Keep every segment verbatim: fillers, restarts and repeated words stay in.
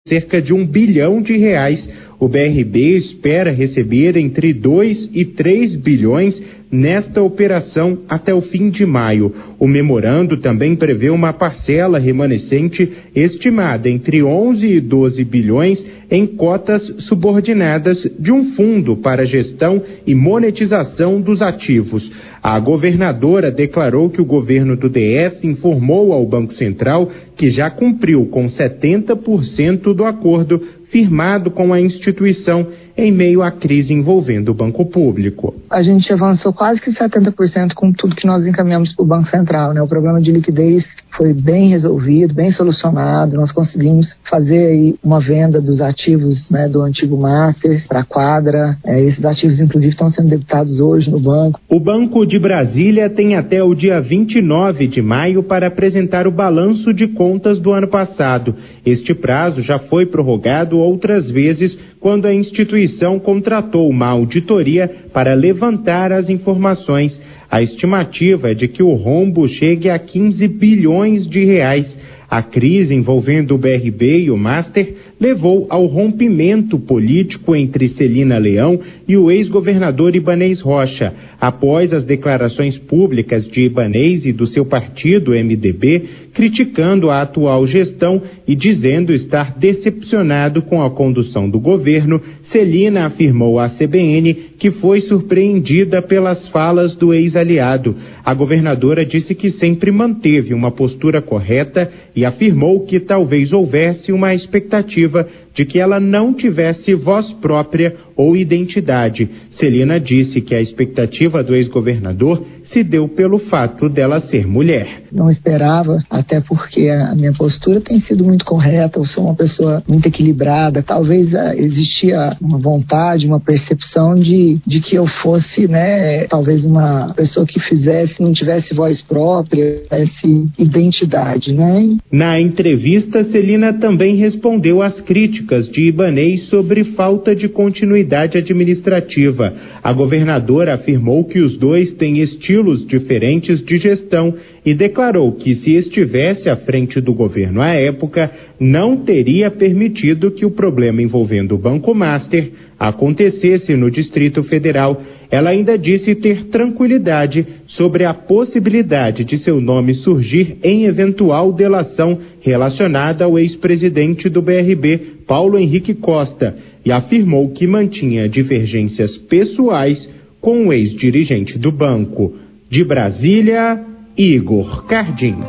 cerca de um bilhão de reais. O B R B espera receber entre dois e três bilhões nesta operação até o fim de maio. O memorando também prevê uma parcela remanescente estimada entre onze e doze bilhões em cotas subordinadas de um fundo para gestão e monetização dos ativos. A governadora declarou que o governo do D F informou ao Banco Central que já cumpriu com setenta por cento do acordo firmado com a instituição em meio à crise envolvendo o Banco Público. A gente avançou quase que setenta por cento com tudo que nós encaminhamos para o Banco Central, né? O problema de liquidez foi bem resolvido, bem solucionado. Nós conseguimos fazer aí uma venda dos ativos, né, do antigo Master para a Quadra. É, esses ativos, inclusive, estão sendo debitados hoje no banco. O Banco de Brasília tem até o dia vinte e nove de maio para apresentar o balanço de contas do ano passado. Este prazo já foi prorrogado outras vezes quando a instituição contratou uma auditoria para levantar as informações. A estimativa é de que o rombo chegue a quinze bilhões de reais. A crise envolvendo o B R B e o Master levou ao rompimento político entre Celina Leão e o ex-governador Ibanez Rocha. Após as declarações públicas de Ibanez e do seu partido, M D B, criticando a atual gestão e dizendo estar decepcionado com a condução do governo, Celina afirmou à C B N que foi surpreendida pelas falas do ex-aliado. A governadora disse que sempre manteve uma postura correta e afirmou que talvez houvesse uma expectativa de que ela não tivesse voz própria ou identidade. Celina disse que a expectativa do ex-governador se deu pelo fato dela ser mulher. Não esperava, até porque a minha postura tem sido muito correta, eu sou uma pessoa muito equilibrada. Talvez uh, existia uma vontade, uma percepção de, de que eu fosse, né, talvez uma pessoa que fizesse, não tivesse voz própria, tivesse identidade, né? Na entrevista, Celina também respondeu às críticas de Ibanez sobre falta de continuidade administrativa. A governadora afirmou que os dois têm estilos diferentes de gestão e declarou que, se estivesse à frente do governo à época, não teria permitido que o problema envolvendo o Banco Master acontecesse no Distrito Federal. Ela ainda disse ter tranquilidade sobre a possibilidade de seu nome surgir em eventual delação relacionada ao ex-presidente do B R B, Paulo Henrique Costa, e afirmou que mantinha divergências pessoais com o ex-dirigente do banco. De Brasília, Igor Cardim.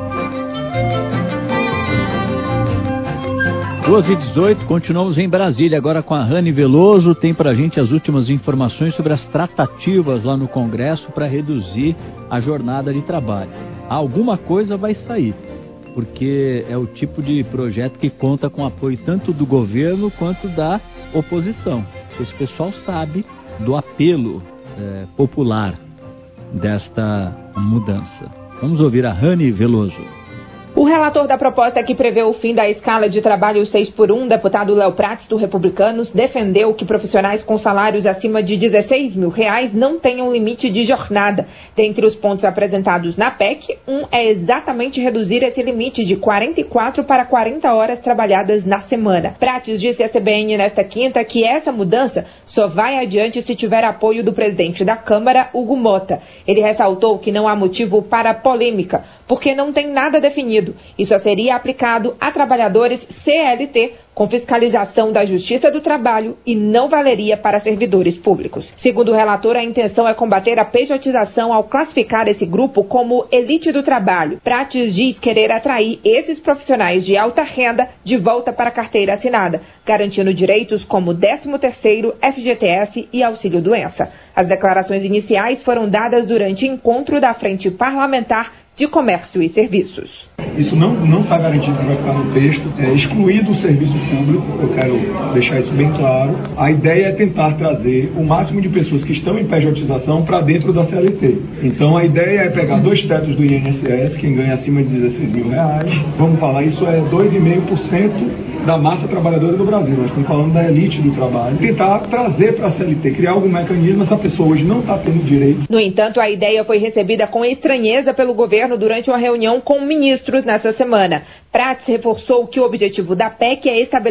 doze e dezoito, continuamos em Brasília, agora com a Rani Veloso. Tem pra gente as últimas informações sobre as tratativas lá no Congresso para reduzir a jornada de trabalho. Alguma coisa vai sair, porque é o tipo de projeto que conta com apoio tanto do governo quanto da oposição. Esse pessoal sabe do apelo é, popular desta mudança. Vamos ouvir a Rani Veloso. O relator da proposta que prevê o fim da escala de trabalho seis por um, deputado Léo Prats, do Republicanos, defendeu que profissionais com salários acima de dezesseis mil reais não tenham limite de jornada. Dentre os pontos apresentados na P E C, um é exatamente reduzir esse limite de quarenta e quatro para quarenta horas trabalhadas na semana. Prats disse à C B N nesta quinta que essa mudança só vai adiante se tiver apoio do presidente da Câmara, Hugo Mota. Ele ressaltou que não há motivo para polêmica, porque não tem nada definido. E só seria aplicado a trabalhadores C L T com fiscalização da Justiça do Trabalho e não valeria para servidores públicos. Segundo o relator, a intenção é combater a pejotização ao classificar esse grupo como elite do trabalho. Prats diz querer atrair esses profissionais de alta renda de volta para a carteira assinada, garantindo direitos como décimo terceiro, F G T S e auxílio-doença. As declarações iniciais foram dadas durante encontro da Frente Parlamentar de Comércio e Serviços. Isso não não está garantido que vai ficar no texto. É excluído o serviço público, eu quero deixar isso bem claro. A ideia é tentar trazer o máximo de pessoas que estão em pejotização para dentro da C L T. Então a ideia é pegar dois tetos do I N S S, quem ganha acima de dezesseis mil reais. Vamos falar, isso é dois vírgula cinco por cento da massa trabalhadora do Brasil. Nós estamos falando da elite do trabalho. Tentar trazer para a C L T, criar algum mecanismo, essa pessoa hoje não está tendo direito. No entanto, a ideia foi recebida com estranheza pelo governo durante uma reunião com ministros nessa semana. Prats reforçou que o objetivo da P E C é estabelecer